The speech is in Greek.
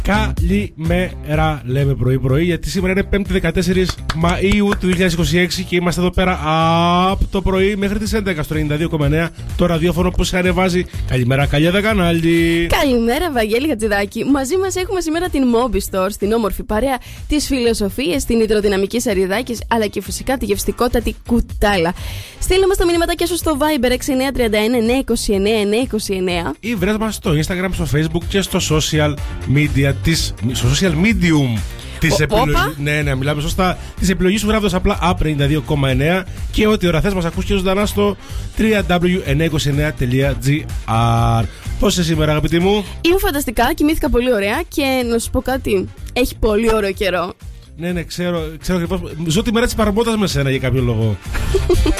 Καλημέρα, λέμε πρωί-πρωί, γιατί σήμερα είναι 5η 14 Μαΐου του 2026 και είμαστε εδώ πέρα από το πρωί μέχρι τις 11 στο 92,9 το ραδιόφωνο που σε ανεβάζει. Καλημέρα, Καλιάδα Κανάλη. Καλημέρα, Βαγγέλη Χατζηδάκη. Μαζί μας έχουμε σήμερα την Moby Store, στην όμορφη παρέα της φιλοσοφίας, την υδροδυναμική Σαριδάκης, αλλά και φυσικά τη γευστικότατη Κουτάλα. Στείλε μας τα μηνύματάκια σου στο Viber 6931 929 929 ή βρες μας στο Instagram, στο Facebook και στο social media στο social medium της επιλογής. Ναι, μιλάμε σωστά. Της επιλογής σου γράφοντας απλά App 92,9 και ό,τι ώρα θες μας ακούς και ζωντανά στο www.929.gr. Πώς είσαι σήμερα, αγαπητή μου? Είμαι φανταστικά, κοιμήθηκα πολύ ωραία και να σου πω κάτι. Έχει πολύ ωραίο καιρό. Ναι, ξέρω ακριβώς. Ζω τη μέρα της παραμότας με σένα για κάποιο λόγο.